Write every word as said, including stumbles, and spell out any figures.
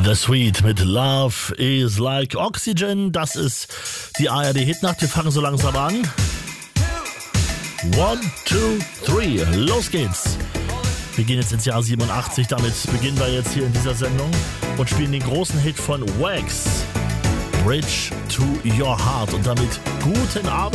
The Sweet mit Love is Like Oxygen. Das ist die A R D-Hitnacht. Wir fangen so langsam an. One, two, three. Los geht's. Wir gehen jetzt ins Jahr siebenundachtzig. Damit beginnen wir jetzt hier in dieser Sendung und spielen den großen Hit von Wax, Bridge to Your Heart. Und damit guten Abend.